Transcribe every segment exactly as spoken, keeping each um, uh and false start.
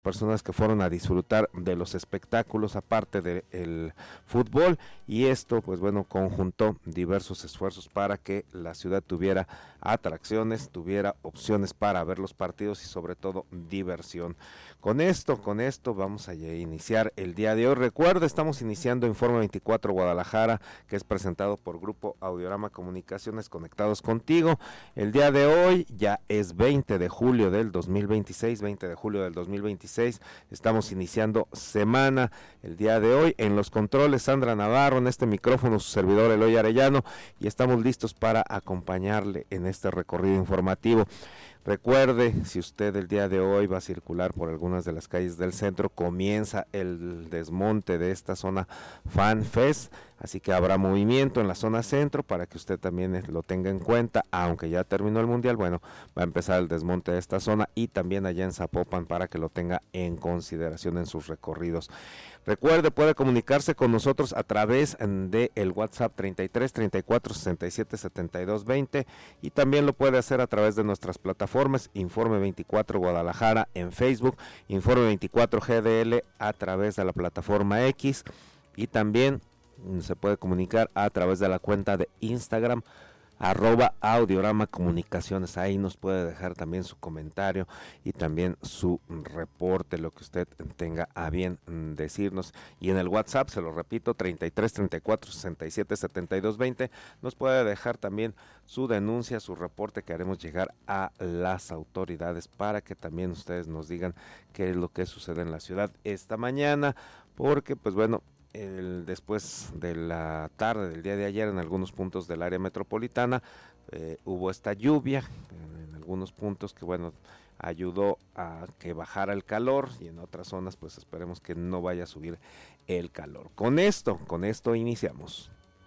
personas que fueron a disfrutar de los espectáculos aparte del fútbol, y esto pues bueno conjuntó diversos esfuerzos para que la ciudad tuviera atracciones, tuviera opciones para ver los partidos y sobre todo diversión. Con esto, con esto vamos a iniciar el día de hoy. Recuerda, estamos iniciando Informe veinticuatro Guadalajara, que es presentado por Grupo Audiorama Comunicaciones, conectados contigo. El día de hoy ya es veinte de julio del dos mil veintiséis, veinte de julio del dos mil veintiséis, estamos iniciando semana el día de hoy. En los controles Sandra Navarro, en este micrófono su servidor Eloy Arellano, y estamos listos para acompañarle en este recorrido informativo. Recuerde, si usted el día de hoy va a circular por algunas de las calles del centro, comienza el desmonte de esta zona Fan Fest, así que habrá movimiento en la zona centro para que usted también lo tenga en cuenta. Aunque ya terminó el mundial, bueno, va a empezar el desmonte de esta zona, y también allá en Zapopan para que lo tenga en consideración en sus recorridos. Recuerde, puede comunicarse con nosotros a través de el WhatsApp treinta y tres, treinta y cuatro, sesenta y siete, setenta y dos, veinte, y también lo puede hacer a través de nuestras plataformas Informe veinticuatro Guadalajara en Facebook, Informe veinticuatro G D L a través de la plataforma X, y también se puede comunicar a través de la cuenta de Instagram arroba Audiorama Comunicaciones. Ahí nos puede dejar también su comentario y también su reporte, lo que usted tenga a bien decirnos. Y en el WhatsApp, se lo repito, treinta y tres, treinta y cuatro, sesenta y siete, setenta y dos, veinte, nos puede dejar también su denuncia, su reporte, que haremos llegar a las autoridades para que también ustedes nos digan qué es lo que sucede en la ciudad esta mañana, porque pues bueno, El, después de la tarde del día de ayer en algunos puntos del área metropolitana eh, hubo esta lluvia en, en algunos puntos que bueno ayudó a que bajara el calor, y en otras zonas pues esperemos que no vaya a subir el calor. Con esto, con esto iniciamos.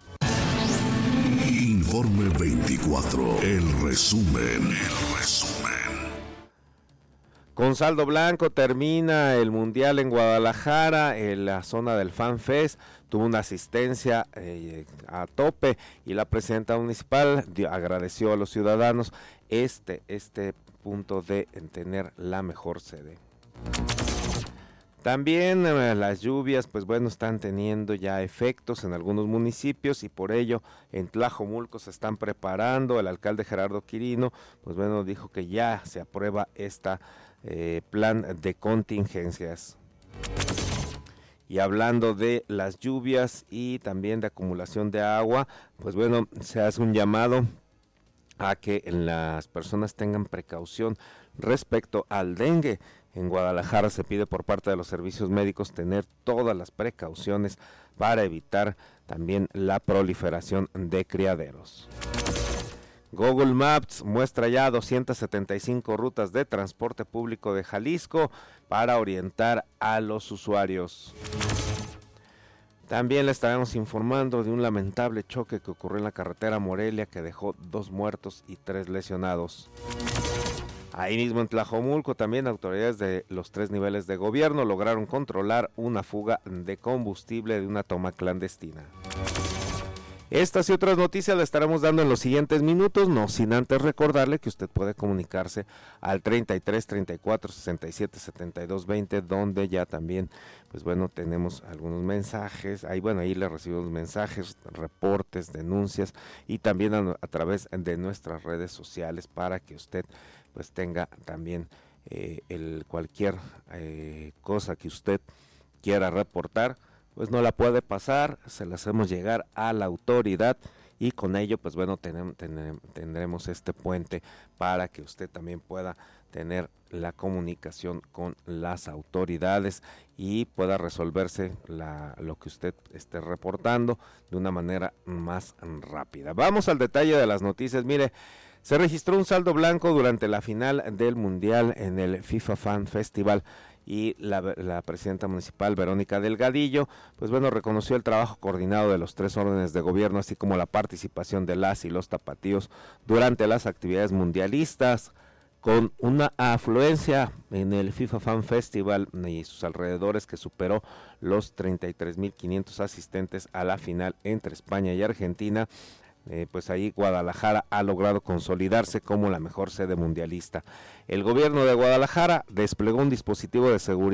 Informe veinticuatro, el resumen, el resumen. Con saldo blanco termina el mundial en Guadalajara. En la zona del Fan Fest tuvo una asistencia eh, a tope, y la presidenta municipal dio, agradeció a los ciudadanos este, este punto de tener la mejor sede. También eh, las lluvias, pues bueno, están teniendo ya efectos en algunos municipios, y por ello en Tlajomulco se están preparando. El alcalde Gerardo Quirino, pues bueno, dijo que ya se aprueba esta eh, plan de contingencias. Y hablando de las lluvias y también de acumulación de agua, pues bueno, se hace un llamado a que las personas tengan precaución respecto al dengue. En Guadalajara se pide por parte de los servicios médicos tener todas las precauciones para evitar también la proliferación de criaderos. Google Maps muestra ya doscientas setenta y cinco rutas de transporte público de Jalisco para orientar a los usuarios. También le estaremos informando de un lamentable choque que ocurrió en la carretera Morelia, que dejó dos muertos y tres lesionados. Ahí mismo en Tlajomulco también autoridades de los tres niveles de gobierno lograron controlar una fuga de combustible de una toma clandestina. Estas y otras noticias le estaremos dando en los siguientes minutos, no sin antes recordarle que usted puede comunicarse al treinta y tres, treinta y cuatro, sesenta y siete, setenta y dos, veinte, donde ya también, pues bueno, tenemos algunos mensajes. Ahí, bueno, ahí le recibimos mensajes, reportes, denuncias, y también a, a través de nuestras redes sociales para que usted pues tenga también eh, el cualquier eh, cosa que usted quiera reportar, pues no la puede pasar, se la hacemos llegar a la autoridad, y con ello pues bueno tenem, tenem, tendremos este puente para que usted también pueda tener la comunicación con las autoridades y pueda resolverse la, lo que usted esté reportando de una manera más rápida. Vamos al detalle de las noticias. Mire, se registró un saldo blanco durante la final del mundial en el FIFA Fan Festival, y la, la presidenta municipal Verónica Delgadillo, pues bueno, reconoció el trabajo coordinado de los tres órdenes de gobierno, así como la participación de las y los tapatíos durante las actividades mundialistas, con una afluencia en el FIFA Fan Festival y sus alrededores que superó los treinta y tres mil quinientos asistentes a la final entre España y Argentina. eh, pues ahí Guadalajara ha logrado consolidarse como la mejor sede mundialista. El gobierno de Guadalajara desplegó un dispositivo de seguridad